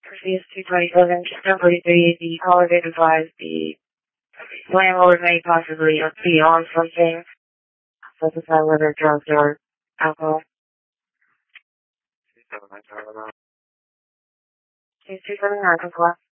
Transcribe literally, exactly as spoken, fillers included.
Perseus two twenty-seven, ten forty-three, the caller did advise the landlord may possibly be on something. Specify whether drugs or alcohol. two seven nine, two seven nine,